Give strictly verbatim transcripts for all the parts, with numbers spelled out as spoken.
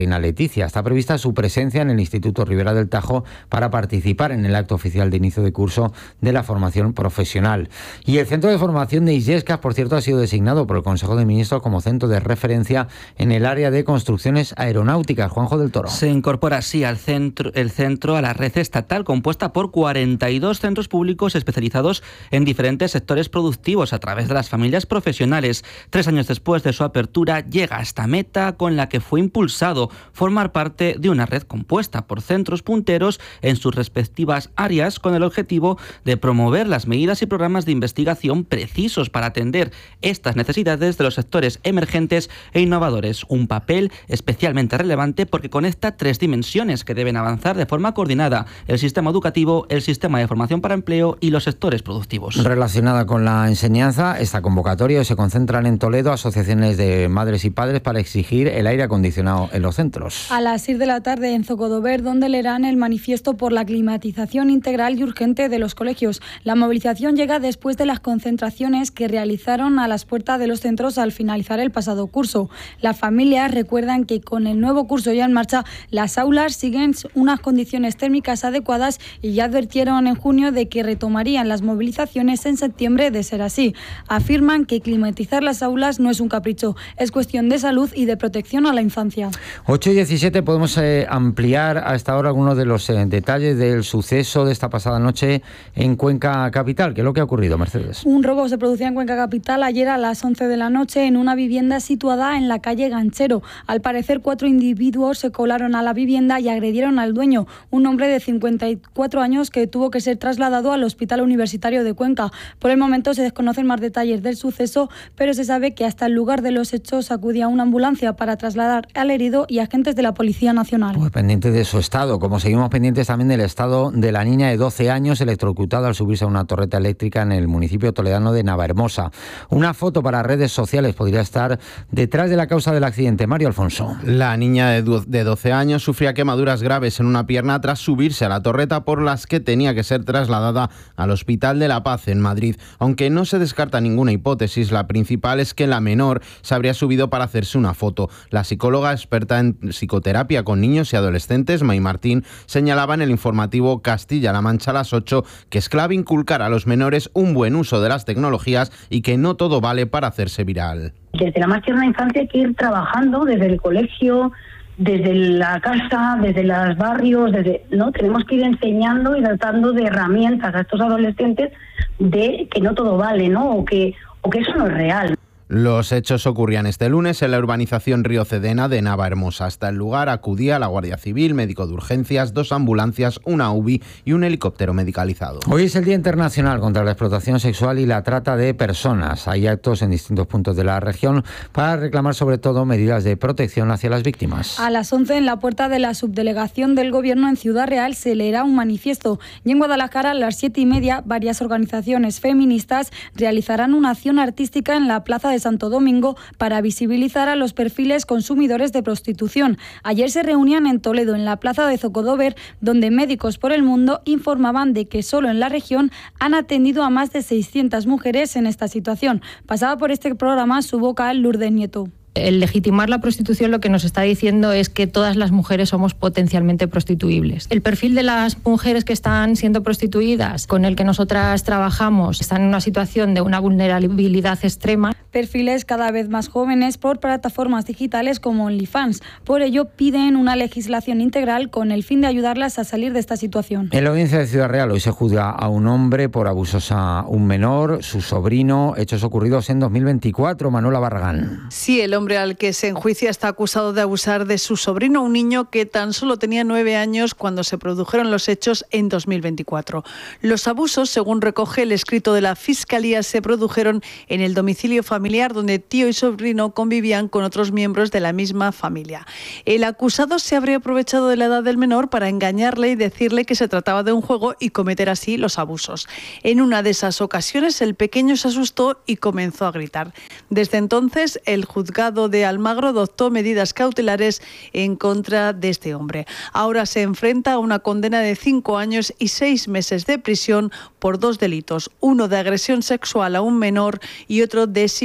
Reina Leticia. Está prevista su presencia en el Instituto Ribera del Tajo para participar en el acto oficial de inicio de curso de la formación profesional. Y el Centro de Formación de Illescas, por cierto, ha sido designado por el Consejo de Ministros como centro de referencia en el área de construcciones aeronáuticas. Juanjo del Toro. Se incorpora así al centro, el centro a la red estatal compuesta por cuarenta y dos centros públicos especializados en diferentes sectores productivos a través de las familias profesionales. Tres años después de su apertura llega a esta meta con la que fue impulsado formar parte de una red compuesta por centros punteros en sus respectivas áreas con el objetivo de promover las medidas y programas de investigación precisos para atender estas necesidades de los sectores emergentes e innovadores. Un papel especialmente relevante porque conecta tres dimensiones que deben avanzar de forma coordinada: el sistema educativo, el sistema de formación para empleo y los sectores productivos. Relacionada con la enseñanza, esta convocatoria se concentran en Toledo asociaciones de madres y padres para exigir el aire acondicionado en los centros. A las seis de la tarde en Zocodover, donde leerán el manifiesto por la climatización integral y urgente de los colegios. La movilización llega después de las concentraciones que realizaron a las puertas de los centros al finalizar el pasado curso. Las familias recuerdan que con el nuevo curso ya en marcha, las aulas siguen unas condiciones térmicas adecuadas y ya advirtieron en junio de que retomarían las movilizaciones en septiembre de ser así. Afirman que climatizar las aulas no es un capricho, es cuestión de salud y de protección a la infancia. ocho y diecisiete, podemos eh, ampliar hasta ahora algunos de los eh, detalles del suceso de esta pasada noche en Cuenca Capital. ¿Qué es lo que ha ocurrido, Mercedes? Un robo se producía en Cuenca Capital ayer a las once de la noche en una vivienda situada en la calle Ganchero. Al parecer, cuatro individuos se colaron a la vivienda y agredieron al dueño, un hombre de cincuenta y cuatro años que tuvo que ser trasladado al Hospital Universitario de Cuenca. Por el momento se desconocen más detalles del suceso, pero se sabe que hasta el lugar de los hechos acudía una ambulancia para trasladar al herido y agentes de la Policía Nacional. Pues pendiente de su estado, como seguimos pendientes también del estado de la niña de doce años electrocutada al subirse a una torreta eléctrica en el municipio toledano de Navahermosa. Una foto para redes sociales podría estar detrás de la causa del accidente. Mario Alfonso. La niña de doce años sufría quemaduras graves en una pierna tras subirse a la torreta, por las que tenía que ser trasladada al Hospital de la Paz en Madrid. Aunque no se descarta ninguna hipótesis, la principal es que la menor se habría subido para hacerse una foto. La psicóloga experta en psicoterapia con niños y adolescentes, May Martín, señalaba en el informativo Castilla-La Mancha a las ocho que es clave inculcar a los menores un buen uso de las tecnologías y que no todo vale para hacerse viral. Desde la más tierna infancia hay que ir trabajando desde el colegio, desde la casa, desde los barrios, desde no tenemos que ir enseñando y dando de herramientas a estos adolescentes de que no todo vale, ¿no? O que o que eso no es real. Los hechos ocurrían este lunes en la urbanización Río Cedena de Navahermosa. Hasta el lugar acudía la Guardia Civil, médico de urgencias, dos ambulancias, una U B I y un helicóptero medicalizado. Hoy es el Día Internacional contra la Explotación Sexual y la Trata de Personas. Hay actos en distintos puntos de la región para reclamar sobre todo medidas de protección hacia las víctimas. A las once en la puerta de la subdelegación del Gobierno en Ciudad Real se leerá un manifiesto. Y en Guadalajara a las siete y media varias organizaciones feministas realizarán una acción artística en la Plaza de Santo Domingo para visibilizar a los perfiles consumidores de prostitución. Ayer se reunían en Toledo, en la plaza de Zocodover, donde Médicos por el Mundo informaban de que solo en la región han atendido a más de seiscientas mujeres en esta situación. Pasaba por este programa su vocal Lourdes Nieto. El legitimar la prostitución lo que nos está diciendo es que todas las mujeres somos potencialmente prostituibles. El perfil de las mujeres que están siendo prostituidas, con el que nosotras trabajamos, están en una situación de una vulnerabilidad extrema. Perfiles cada vez más jóvenes por plataformas digitales como OnlyFans. Por ello piden una legislación integral con el fin de ayudarlas a salir de esta situación. En la audiencia de Ciudad Real hoy se juzga a un hombre por abusos a un menor, su sobrino, hechos ocurridos en dos mil veinticuatro. Manuela Barragán. Sí, el hombre al que se enjuicia está acusado de abusar de su sobrino, un niño que tan solo tenía nueve años cuando se produjeron los hechos en dos mil veinticuatro. Los abusos, según recoge el escrito de la Fiscalía, se produjeron en el domicilio familiar donde tío y sobrino convivían con otros miembros de la misma familia. El acusado se habría aprovechado de la edad del menor para engañarle y decirle que se trataba de un juego y cometer así los abusos. En una de esas ocasiones el pequeño se asustó y comenzó a gritar. Desde entonces el juzgado de Almagro adoptó medidas cautelares en contra de este hombre. Ahora se enfrenta a una condena de cinco años y seis meses de prisión por dos delitos, uno de agresión sexual a un menor y otro de exhibición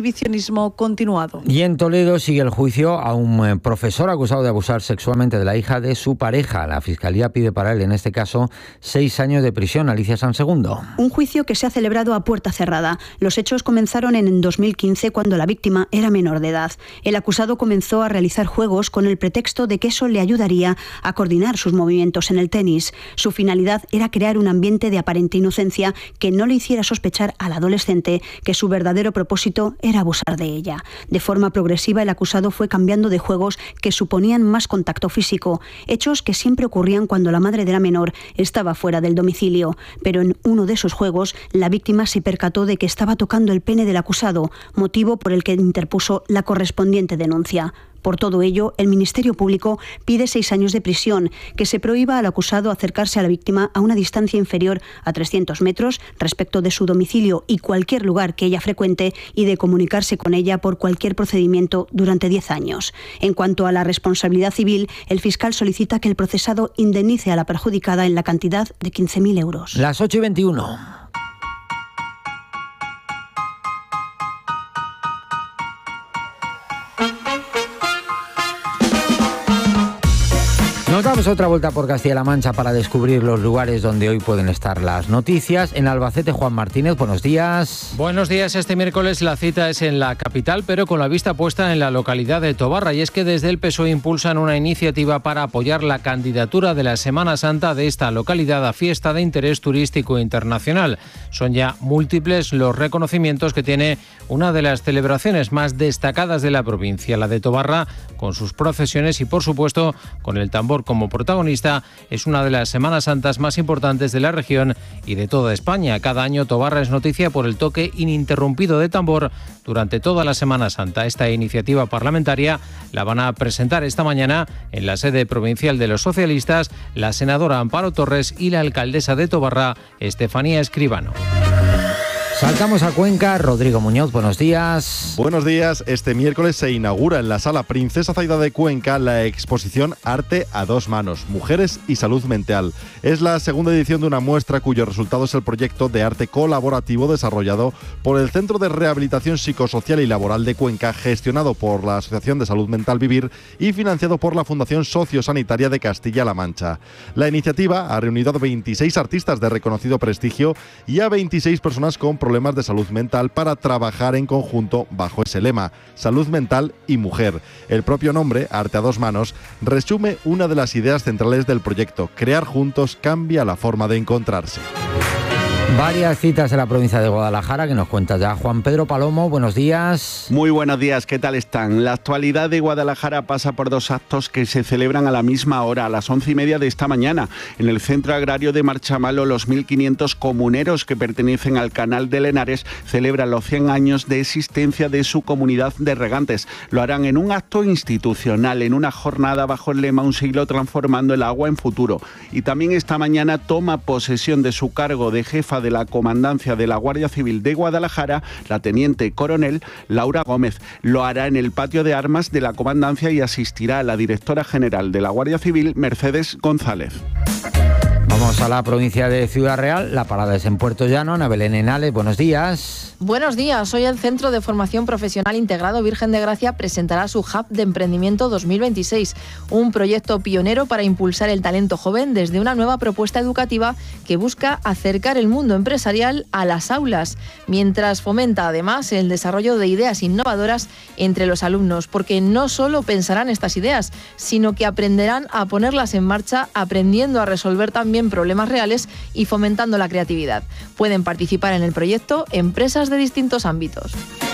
exhibicionismo continuado. Y en Toledo sigue el juicio a un profesor acusado de abusar sexualmente de la hija de su pareja. La Fiscalía pide para él, en este caso, seis años de prisión. Alicia Sansegundo. Un juicio que se ha celebrado a puerta cerrada. Los hechos comenzaron en dos mil quince, cuando la víctima era menor de edad. El acusado comenzó a realizar juegos con el pretexto de que eso le ayudaría a coordinar sus movimientos en el tenis. Su finalidad era crear un ambiente de aparente inocencia que no le hiciera sospechar al adolescente que su verdadero propósito era abusar de ella. De forma progresiva, el acusado fue cambiando de juegos que suponían más contacto físico, hechos que siempre ocurrían cuando la madre de la menor estaba fuera del domicilio. Pero en uno de esos juegos, la víctima se percató de que estaba tocando el pene del acusado, motivo por el que interpuso la correspondiente denuncia. Por todo ello, el Ministerio Público pide seis años de prisión, que se prohíba al acusado acercarse a la víctima a una distancia inferior a trescientos metros respecto de su domicilio y cualquier lugar que ella frecuente, y de comunicarse con ella por cualquier procedimiento durante diez años. En cuanto a la responsabilidad civil, el fiscal solicita que el procesado indemnice a la perjudicada en la cantidad de quince mil euros. Las ocho y veintiuno. Nos damos otra vuelta por Castilla-La Mancha para descubrir los lugares donde hoy pueden estar las noticias. En Albacete, Juan Martínez, buenos días. Buenos días. Este miércoles la cita es en la capital, pero con la vista puesta en la localidad de Tobarra. Y es que desde el P S O E impulsan una iniciativa para apoyar la candidatura de la Semana Santa de esta localidad a fiesta de interés turístico internacional. Son ya múltiples los reconocimientos que tiene una de las celebraciones más destacadas de la provincia, la de Tobarra, con sus procesiones y, por supuesto, con el tambor como protagonista. Es una de las Semanas Santas más importantes de la región y de toda España. Cada año Tobarra es noticia por el toque ininterrumpido de tambor durante toda la Semana Santa. Esta iniciativa parlamentaria la van a presentar esta mañana en la sede provincial de los socialistas la senadora Amparo Torres y la alcaldesa de Tobarra, Estefanía Escribano. Saltamos a Cuenca. Rodrigo Muñoz, buenos días. Buenos días. Este miércoles se inaugura en la Sala Princesa Zaida de Cuenca la exposición Arte a dos manos, Mujeres y Salud Mental. Es la segunda edición de una muestra cuyo resultado es el proyecto de arte colaborativo desarrollado por el Centro de Rehabilitación Psicosocial y Laboral de Cuenca, gestionado por la Asociación de Salud Mental Vivir y financiado por la Fundación Sociosanitaria de Castilla-La Mancha. La iniciativa ha reunido a veintiséis artistas de reconocido prestigio y a veintiséis personas con problemas de salud mental para trabajar en conjunto bajo ese lema, salud mental y mujer. El propio nombre, Arte a dos manos, resume una de las ideas centrales del proyecto: crear juntos cambia la forma de encontrarse. Varias citas en la provincia de Guadalajara que nos cuenta ya Juan Pedro Palomo. Buenos días. Muy buenos días, ¿qué tal están? La actualidad de Guadalajara pasa por dos actos que se celebran a la misma hora, a las once y media de esta mañana. En el Centro Agrario de Marchamalo, los mil quinientos comuneros que pertenecen al Canal de Henares celebran los cien años de existencia de su comunidad de regantes. Lo harán en un acto institucional, en una jornada bajo el lema Un siglo transformando el agua en futuro. Y también esta mañana toma posesión de su cargo de jefa de la Comandancia de la Guardia Civil de Guadalajara, la teniente coronel Laura Gómez. Lo hará en el patio de armas de la Comandancia y asistirá a la directora general de la Guardia Civil, Mercedes González. Vamos a la provincia de Ciudad Real. La parada es en Puerto Llano. Ana Belén Henales, buenos días. Buenos días. Hoy el Centro de Formación Profesional Integrado Virgen de Gracia presentará su Hub de Emprendimiento dos mil veintiséis, un proyecto pionero para impulsar el talento joven desde una nueva propuesta educativa que busca acercar el mundo empresarial a las aulas, mientras fomenta además el desarrollo de ideas innovadoras entre los alumnos, porque no solo pensarán estas ideas, sino que aprenderán a ponerlas en marcha, aprendiendo a resolver también problemas reales y fomentando la creatividad. Pueden participar en el proyecto empresas de distintos ámbitos.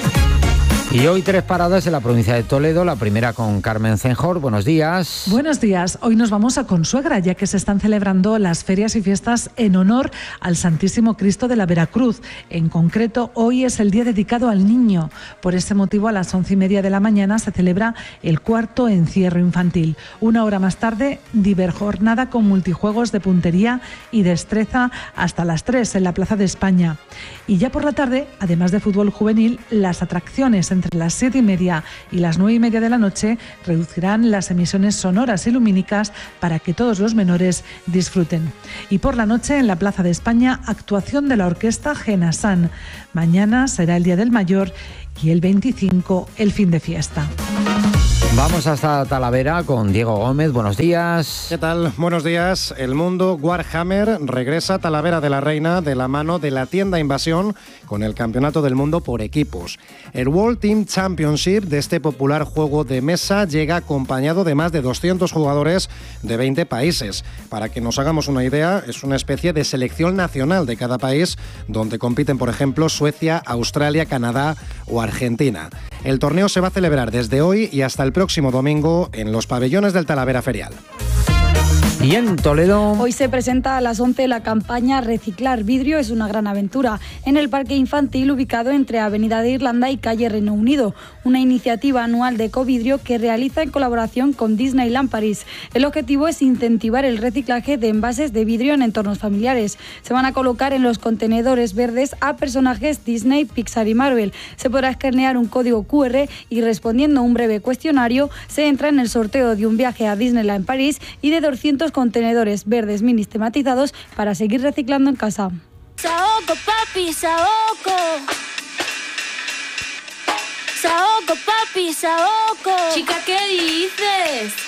Y hoy tres paradas en la provincia de Toledo, la primera con Carmen Cenjor. Buenos días. Buenos días. Hoy nos vamos a Consuegra, ya que se están celebrando las ferias y fiestas en honor al Santísimo Cristo de la Veracruz. En concreto, hoy es el día dedicado al niño. Por ese motivo, a las once y media de la mañana se celebra el cuarto encierro infantil. Una hora más tarde, diverjornada con multijuegos de puntería y destreza hasta las tres en la Plaza de España. Y ya por la tarde, además de fútbol juvenil, las atracciones en entre las siete y media y las nueve y media de la noche reducirán las emisiones sonoras y lumínicas para que todos los menores disfruten. Y por la noche, en la Plaza de España, actuación de la orquesta Genasan. Mañana será el Día del Mayor y el veinticinco el fin de fiesta. Vamos hasta Talavera con Diego Gómez. Buenos días. ¿Qué tal? Buenos días. El mundo Warhammer regresa a Talavera de la Reina de la mano de la tienda Invasión con el Campeonato del Mundo por equipos. El World Team Championship de este popular juego de mesa llega acompañado de más de doscientos jugadores de veinte países. Para que nos hagamos una idea, es una especie de selección nacional de cada país donde compiten, por ejemplo, Suecia, Australia, Canadá o Argentina. El torneo se va a celebrar desde hoy y hasta el próximo domingo en los pabellones del Talavera Ferial. Y en Toledo... Hoy se presenta a las once la campaña Reciclar Vidrio es una gran aventura en el parque infantil ubicado entre Avenida de Irlanda y calle Reino Unido, una iniciativa anual de Ecovidrio que realiza en colaboración con Disneyland París. El objetivo es incentivar el reciclaje de envases de vidrio en entornos familiares. Se van a colocar en los contenedores verdes a personajes Disney, Pixar y Marvel. Se podrá escanear un código cu erre y respondiendo a un breve cuestionario se entra en el sorteo de un viaje a Disneyland París y de doscientos contenedores verdes minis tematizados para seguir reciclando en casa. Saoco, papi, saoco. Saoco, papi, saoco. Chica, ¿qué dices?